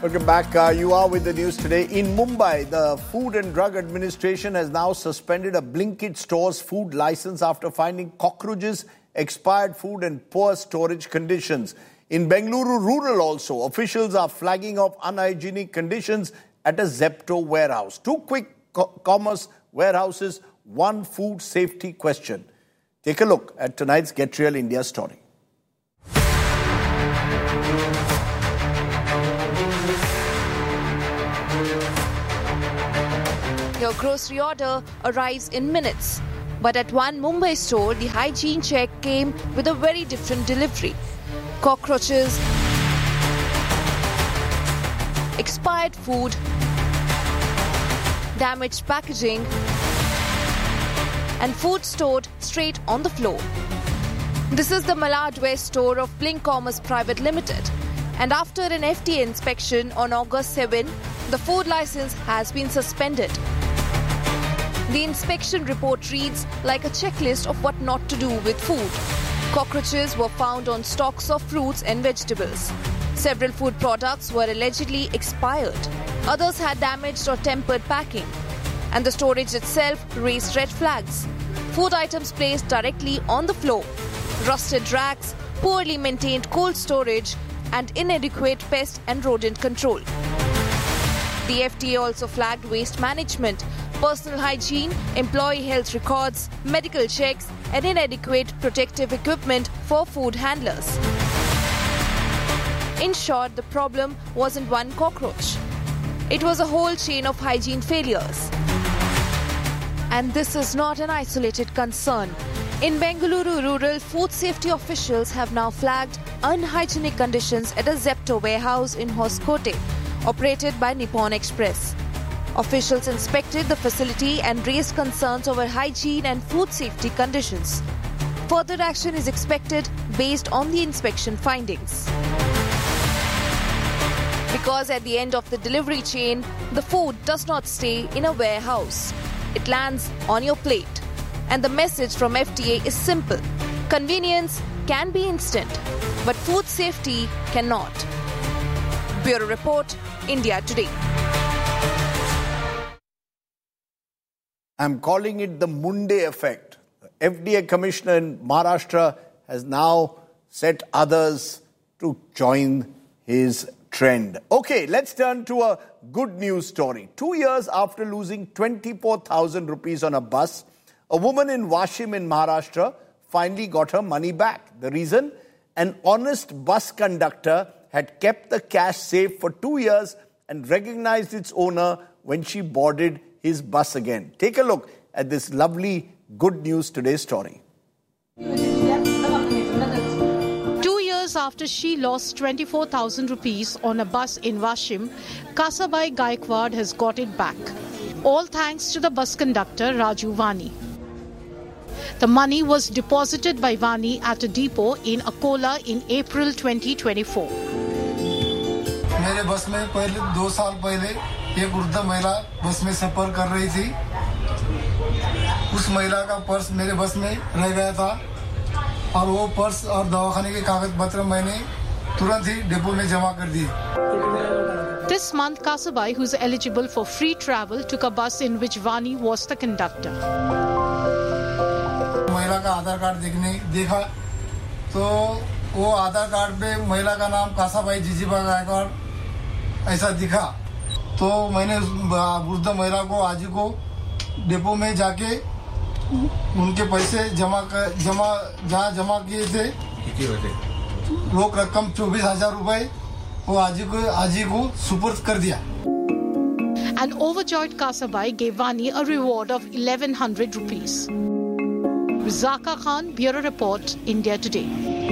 Welcome back. You are with the news today. In Mumbai, the Food and Drug Administration has now suspended a Blinkit store's food license after finding cockroaches, expired food and poor storage conditions. In Bengaluru rural also, officials are flagging off unhygienic conditions at a Zepto warehouse. Two quick commerce warehouses, one food safety question. Take a look at tonight's Get Real India story. Your grocery order arrives in minutes. But at one Mumbai store, the hygiene check came with a very different delivery. Cockroaches, expired food, damaged packaging, and food stored straight on the floor. This is the Malad West store of Blink Commerce Private Limited. And after an FTA inspection on August 7, the food license has been suspended. The inspection report reads like a checklist of what not to do with food. Cockroaches were found on stocks of fruits and vegetables. Several food products were allegedly expired. Others had damaged or tempered packing. And the storage itself raised red flags. Food items placed directly on the floor. Rusted racks, poorly maintained cold storage, and inadequate pest and rodent control. The FTA also flagged waste management, personal hygiene, employee health records, medical checks, and inadequate protective equipment for food handlers. In short, the problem wasn't one cockroach. It was a whole chain of hygiene failures. And this is not an isolated concern. In Bengaluru rural, food safety officials have now flagged unhygienic conditions at a Zepto warehouse in Hoskote, operated by Nippon Express. Officials inspected the facility and raised concerns over hygiene and food safety conditions. Further action is expected based on the inspection findings. Because at the end of the delivery chain, the food does not stay in a warehouse. It lands on your plate. And the message from FTA is simple. Convenience can be instant, but food safety cannot. Bureau Report, India Today. I'm calling it the Munde effect. The FDA commissioner in Maharashtra has now set others to join his trend. Okay, let's turn to a good news story. 2 years after losing 24,000 rupees on a bus, a woman in Washim in Maharashtra finally got her money back. The reason? An honest bus conductor had kept the cash safe for 2 years and recognized its owner when she boarded his bus again. Take a look at this lovely Good News Today story. 2 years after she lost 24,000 rupees on a bus in Washim, Kasabai Gaikwad has got it back. All thanks to the bus conductor Raju Vani. The money was deposited by Vani at a depot in Akola in April 2024. मेरे बस में पहले 2 साल पहले एक वृद्ध महिला बस में सफर कर रही थी। उस महिला का पर्स मेरे बस में रह गया था और वो पर्स और दवाखाने के कागज पत्र मैंने तुरंत ही डिपो में जमा कर दिए। This month, Kasabai, who is eligible for free travel, took a bus in which Vani was the conductor. महिला का आधार कार्ड देखा तो वो आधार कार्ड पे महिला का नाम कासाबाई जीजीबा गायकवाड़ ऐसा दिखा तो मैंने वृद्ध महिला को आजी को डिपो में जाके उनके पैसे जमा किए थे रोक रकम 24,000 रुपए वो आजी को सुपुर्द कर दिया। An overjoyed Kasabai gave Vani a reward of 1,100 rupees. Zaka Khan, Bureau Report, India Today.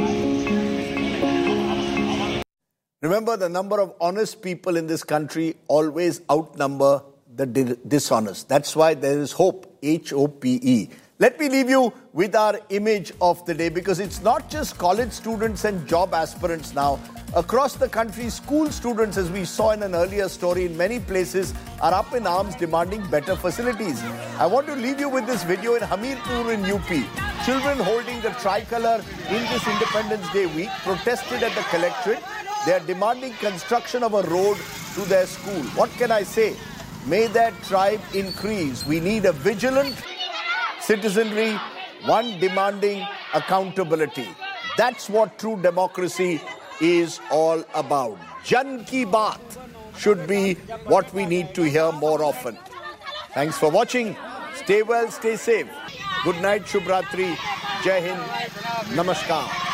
Remember, the number of honest people in this country always outnumber the dishonest. That's why there is hope, H-O-P-E. Let me leave you with our image of the day, because it's not just college students and job aspirants now. Across the country, school students, as we saw in an earlier story, in many places are up in arms demanding better facilities. I want to leave you with this video in Hamirpur in UP. Children holding the tricolour in this Independence Day week protested at the collectorate. They are demanding construction of a road to their school. What can I say? May that tribe increase. We need a vigilant citizenry, one demanding accountability. That's what true democracy is all about. Jan Ki Baat should be what we need to hear more often. Thanks for watching. Stay well, stay safe. Good night, Shubh Ratri. Jai Hind. Namaskar.